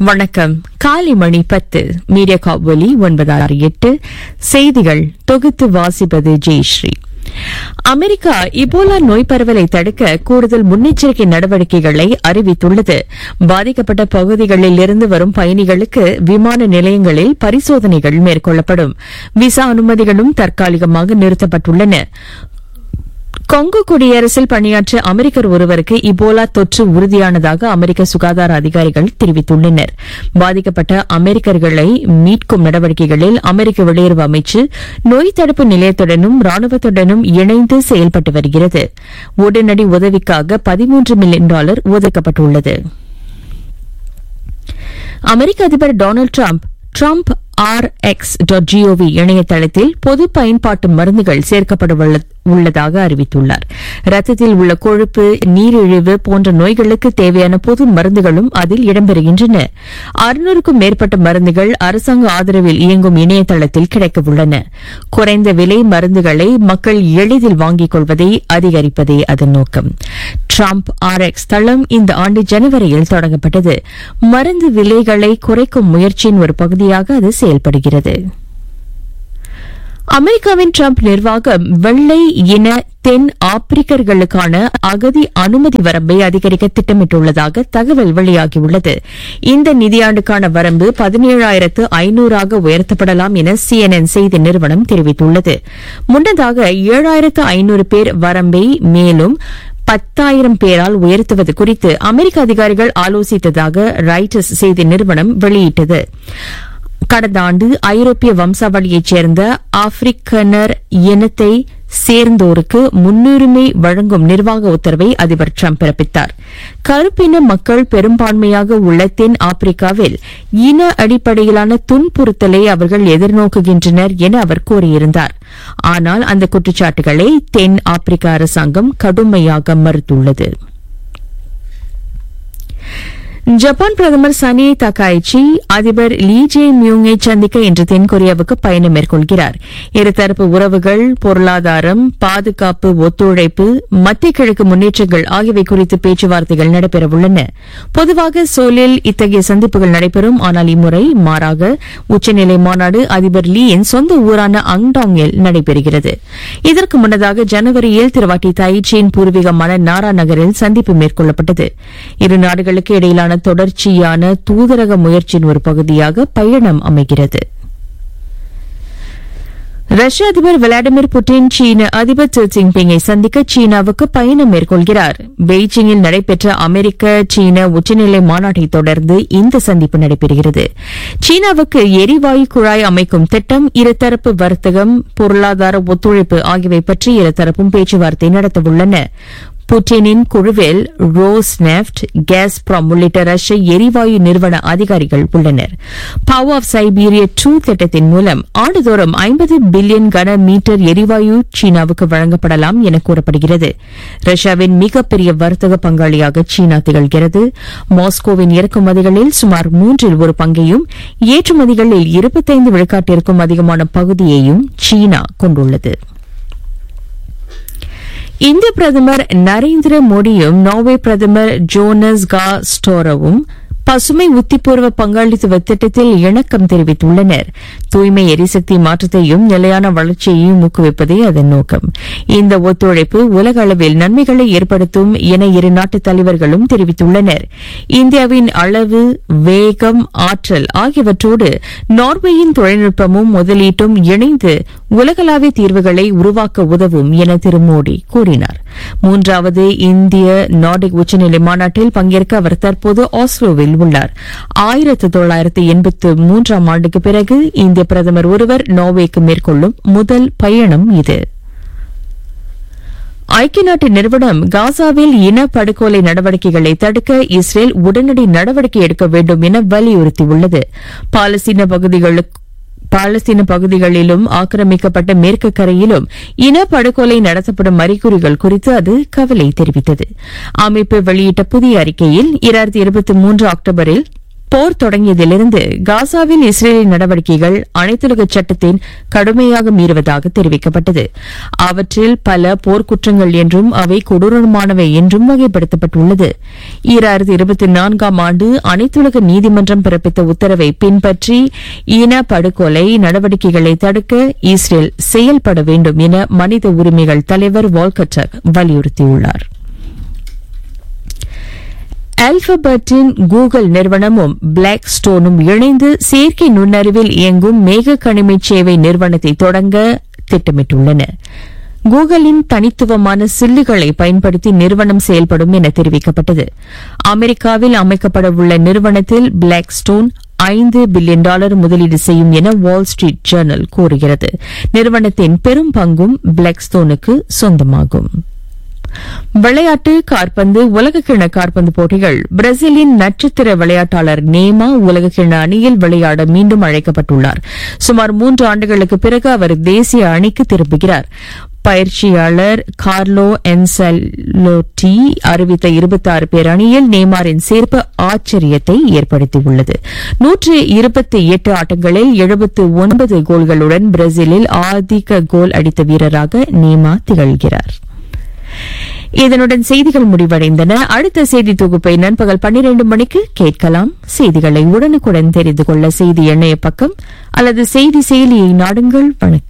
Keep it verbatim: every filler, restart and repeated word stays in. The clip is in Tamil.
வணக்கம். காலை மணி பத்து. மீடியா காவொலி ஒன்பது ஆறு எட்டு செய்திகள் தொகுத்து வாசிப்பது ஜெயஸ்ரீ. அமெரிக்கா இபோலா நோய் பரவலை தடுக்க கூடுதல் முன்னெச்சரிக்கை நடவடிக்கைகளை அறிவித்துள்ளது. பாதிக்கப்பட்ட பகுதிகளில் இருந்து வரும் பயணிகளுக்கு விமான நிலையங்களில் பரிசோதனைகள் மேற்கொள்ளப்படும். விசா அனுமதிகளும் தற்காலிகமாக நிறுத்தப்பட்டுள்ளன. கொங்கோ குடியரசில் பணியாற்ற அமெரிக்கர் ஒருவருக்கு இபோலா தொற்று உறுதியானதாக அமெரிக்க சுகாதார அதிகாரிகள் தெரிவித்துள்ளனர். பாதிக்கப்பட்ட அமெரிக்கர்களை மீட்கும் நடவடிக்கைகளில் அமெரிக்க வெளியுறவு அமைச்சு நோய் தடுப்பு நிலையத்துடனும் ராணுவத்துடனும் இணைந்து செயல்பட்டு வருகிறது. உடனடி உதவிக்காக பதிமூன்று மில்லியன் டாலர் ஒதுக்கப்பட்டுள்ளது. அமெரிக்க அதிபர் Donald Trump Trump R X dot gov இணையதளத்தில் பொது பயன்பாட்டு மருந்துகள் சேர்க்கப்பட உள்ளதாக அறிவித்துள்ளார். ரத்தத்தில் உள்ள கொழுப்பு, நீரிழிவு போன்ற நோய்களுக்கு தேவையான பொது மருந்துகளும் அதில் இடம்பெறுகின்றன. அறுநூறுக்கும் மேற்பட்ட மருந்துகள் அரசாங்க ஆதரவில் இயங்கும் இணையதளத்தில் கிடைக்கவுள்ளன. குறைந்த விலை மருந்துகளை மக்கள் எளிதில் வாங்கிக் கொள்வதை அதிகரிப்பதே அதன் நோக்கம். ட்ரம்ப் ஆர் எக்ஸ் தளம் இந்த ஆண்டு ஜனவரியில் தொடங்கப்பட்டது. மருந்து விலைகளை குறைக்கும் முயற்சியின் ஒரு பகுதியாக அது செயல்படுகிறது. அமெரிக்காவின் ட்ரம்ப் நிர்வாகம் வெள்ளை இன தென் ஆப்பிரிக்கர்களுக்கான அகதி அனுமதி வரம்பை அதிகரிக்க திட்டமிட்டுள்ளதாக தகவல் வெளியாகியுள்ளது. இந்த நிதியாண்டுக்கான வரம்பு பதினேழாயிரத்து ஐநூறாக உயர்த்தப்படலாம் என சிஎன்என் செய்தி நிறுவனம் தெரிவித்துள்ளது. முன்னதாக ஏழாயிரத்து ஐநூறு பேர் வரம்பை மேலும் பத்தாயிரம் பேரால் உயர்த்துவது குறித்து அமெரிக்க அதிகாரிகள் ஆலோசித்ததாக ராய்ட்டர்ஸ் செய்தி நிறுவனம் வெளியிட்டது. கடந்த ஆண்டு ஐரோப்பிய வம்சாவளியைச் சேர்ந்த ஆப்பிரிக்கனர் இனத்தை சேர்ந்தோருக்கு முன்னுரிமை வழங்கும் நிர்வாக உத்தரவை அதிபர் ட்ரம்ப் பிறப்பித்தார். கருப்பின மக்கள் பெரும்பான்மையாக உள்ள தென் ஆப்பிரிக்காவில் இன அடிப்படையிலான துன்புறுத்தலை அவர்கள் எதிர்நோக்குகின்றனர் என அவர் கூறியிருந்தார். ஆனால் அந்த குற்றச்சாட்டுகளை தென் ஆப்பிரிக்க அரசாங்கம் கடுமையாக மறுத்துள்ளது. ஜப்பான் பிரதமர் சனி தகாய்ச்சி அதிபர் லீ ஜே மியூங்கை சந்திக்க இன்று தென்கொரியாவுக்கு பயணம் மேற்கொள்கிறார். இருதரப்பு உறவுகள், பொருளாதாரம், பாதுகாப்பு, ஒத்துழைப்பு, மத்திய கிழக்கு முன்னேற்றங்கள் ஆகியவை குறித்து பேச்சுவார்த்தைகள் நடைபெறவுள்ளன. பொதுவாக சோலில் இத்தகைய சந்திப்புகள் நடைபெறும். ஆனால் இம்முறை மாறாக உச்சநிலை மாநாடு அதிபர் லீயின் சொந்த ஊரான அங்டாங்கில் நடைபெறுகிறது. இதற்கு முன்னதாக ஜனவரியில் திருவாட்டி தாயிச்சியின் பூர்வீகமான நாரா நகரில் சந்திப்பு மேற்கொள்ளப்பட்டது. இரு நாடுகளுக்கு இடையிலான தொடர்ச்சியான தூதரக முயற்சியின் ஒரு பகுதியாக பயணம் அமைகிறது. ரஷ்ய அதிபர் விளாடிமிர் புட்டின் சீன அதிபர் ஜி ஜின்பிங்கை சந்திக்க சீனாவுக்கு பயணம் மேற்கொள்கிறார். பெய்ஜிங்கில் நடைபெற்ற அமெரிக்க சீன உச்சநிலை மாநாட்டை தொடர்ந்து இந்த சந்திப்பு நடைபெறுகிறது. சீனாவுக்கு எரிவாயு குழாய் அமைக்கும் திட்டம், இருதரப்பு வர்த்தகம், பொருளாதார ஒத்துழைப்பு ஆகியவை பற்றி இருதரப்பும் பேச்சுவார்த்தை நடத்தவுள்ளன. புட்டினின் குழுவில் ரோஸ்நெஃப்ட், காஸ்பிராம் உள்ளிட்ட ரஷ்ய எரிவாயு நிறுவன அதிகாரிகள் உள்ளனர். பவர் ஆஃப் சைபீரியா டூ திட்டத்தின் மூலம் ஆண்டுதோறும் ஐம்பது பில்லியன் கன மீட்டர் எரிவாயு சீனாவுக்கு வழங்கப்படலாம் என கூறப்படுகிறது. ரஷ்யாவின் மிகப்பெரிய வர்த்தக பங்காளியாக சீனா திகழ்கிறது. மாஸ்கோவின் இறக்குமதிகளில் சுமார் மூன்றில் ஒரு பங்கையும், ஏற்றுமதிகளில் இருபத்தைந்து விழுக்காட்டிற்கும் அதிகமான பகுதியையும் சீனா கொண்டுள்ளது. இந்திய பிரதமர் நரேந்திர மோடியும் நார்வே பிரதமர் ஜோனஸ் கா ஸ்டோரவும் பசுமை உத்திப்பூர்வ பங்காளித்துவ திட்டத்தில் இணக்கம் தெரிவித்துள்ளனர். தூய்மை எரிசக்தி மாற்றத்தையும் நிலையான வளர்ச்சியையும் ஊக்குவிப்பதே அதன் நோக்கம். இந்த ஒத்துழைப்பு உலக அளவில் நன்மைகளை ஏற்படுத்தும் என இரு நாட்டு தலைவர்களும் தெரிவித்துள்ளனர். இந்தியாவின் அளவு, வேகம், ஆற்றல் ஆகியவற்றோடு நார்வேயின் தொழில்நுட்பமும் முதலீட்டும் இணைந்து உலகளாவிய தீர்வுகளை உருவாக்க உதவும் என திரு மோடி கூறினார். மூன்றாவது இந்திய நார்டிக் உச்சநிலை மாநாட்டில் பங்கேற்க அவர் தற்போது ஆஸ்லோவில் உள்ளார். ஆயிரத்து தொள்ளாயிரத்து எண்பத்து மூன்றாம் ஆண்டுக்கு பிறகு இந்திய பிரதமர் ஒருவர் நார்வேக்கு மேற்கொள்ளும் முதல் பயணம் இது. ஐக்கிய நாட்டு நிறுவனம் காசாவில் இனப்படுகொலை நடவடிக்கைகளை தடுக்க இஸ்ரேல் உடனடி நடவடிக்கை எடுக்க வேண்டும் என வலியுறுத்தியுள்ளது. பாலஸ்தீன பகுதிகளுக்கு பாலஸ்தீன பகுதிகளிலும் ஆக்கிரமிக்கப்பட்ட மேற்கு கரையிலும் இனப்படுகொலை நடத்தப்படும் அறிகுறிகள் குறித்து அது கவலை தெரிவித்தது. அமைப்பு வெளியிட்ட புதிய அறிக்கையில் இரண்டாயிரத்து இருபத்தி மூன்று அக்டோபரில் போர் தொடங்கியதிலிருந்து காசாவில் இஸ்ரேலின் நடவடிக்கைகள் அனைத்துலக சட்டத்தின் கடுமையாக மீறுவதாக தெரிவிக்கப்பட்டது. அவற்றில் பல போர்க்குற்றங்கள் என்றும் அவை கொடூரமானவை என்றும் வகைப்படுத்தப்பட்டுள்ளது. ஈராயிரத்து இருபத்தி நான்காம் ஆண்டு அனைத்துலக நீதிமன்றம் பிறப்பித்த உத்தரவை பின்பற்றி இன படுகொலை நடவடிக்கைகளை தடுக்க இஸ்ரேல் செயல்பட வேண்டும் என மனித உரிமைகள் தலைவர் வால்கர் டர்க் வலியுறுத்தியுள்ளார். ஆல்பபெட்டின் கூகுள் நிறுவனமும் பிளாக் ஸ்டோனும் இணைந்து செயற்கை நுண்ணறிவில் இயங்கும் மேக கணினி சேவை நிறுவனத்தை தொடங்க திட்டமிட்டுள்ளன. கூகுளின் தனித்துவமான சில்லுகளை பயன்படுத்தி நிறுவனம் செயல்படும் என தெரிவிக்கப்பட்டது. அமெரிக்காவில் அமைக்கப்படவுள்ள நிறுவனத்தில் பிளாக் ஸ்டோன் ஐந்து பில்லியன் டாலர் முதலீடு செய்யும் என வால் ஸ்ட்ரீட் ஜர்னல் கூறுகிறது. நிறுவனத்தின் பெரும் பங்கும் பிளாக் ஸ்டோனுக்கு சொந்தமாகும். விளையாட்டு காற்பந்து உலகக்கிண காற்பந்து போட்டிகள். பிரேசிலின் நட்சத்திர விளையாட்டாளர் நேமா உலகக்கிண அணியில் விளையாட மீண்டும் அழைக்கப்பட்டுள்ளார். சுமார் மூன்று ஆண்டுகளுக்கு பிறகு அவர் தேசிய அணிக்கு திரும்புகிறார். பயிற்சியாளர் கார்லோ என்செலோட்டி அறிவித்த இருபத்தி ஆறு பேர் அணியில் நேமாரின் சேர்ப்பு ஆச்சரியத்தை ஏற்படுத்தியுள்ளது. நூற்று இருபத்தி எட்டு ஆட்டங்களில் எழுபத்து ஒன்பது கோல்களுடன் பிரேசிலில் அதிக கோல் அடித்த வீரராக நேமா திகழ்கிறார். இதனுடன் செய்திகள் முடிவடைந்தன. அடுத்த செய்தி தொகுப்பை நண்பகல் பன்னிரண்டு மணிக்கு கேட்கலாம். செய்திகளை உடனுக்குடன் தெரிந்து கொள்ள செய்தி இணைய பக்கம் அல்லது செய்தி செயலியை நாடுங்கள். வணக்கம்.